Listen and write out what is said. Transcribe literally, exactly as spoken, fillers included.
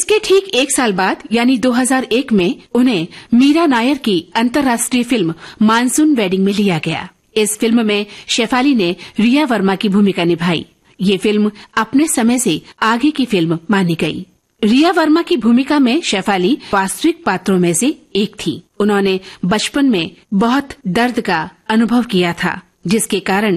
इसके ठीक एक साल बाद यानी दो हज़ार एक में उन्हें मीरा नायर की अंतर्राष्ट्रीय फिल्म मानसून वेडिंग में लिया गया। इस फिल्म में शेफाली ने रिया वर्मा की भूमिका निभाई। ये फिल्म अपने समय से आगे की फिल्म मानी गई। रिया वर्मा की भूमिका में शेफाली वास्तविक पात्रों में से एक थी। उन्होंने बचपन में बहुत दर्द का अनुभव किया था, जिसके कारण